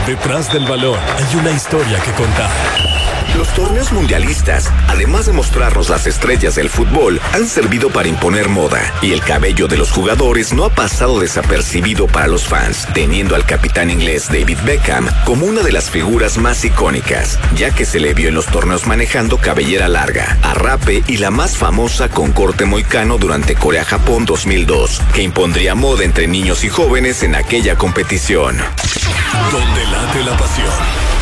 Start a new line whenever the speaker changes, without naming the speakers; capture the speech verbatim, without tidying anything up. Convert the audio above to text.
Detrás del balón hay una historia que contar.
Los torneos mundialistas, además de mostrarnos las estrellas del fútbol, han servido para imponer moda, y el cabello de los jugadores no ha pasado desapercibido para los fans, teniendo al capitán inglés David Beckham como una de las figuras más icónicas, ya que se le vio en los torneos manejando cabellera larga, arrape y la más famosa con corte moicano durante Corea-Japón dos mil dos, que impondría moda entre niños y jóvenes en aquella competición.
Donde late la pasión.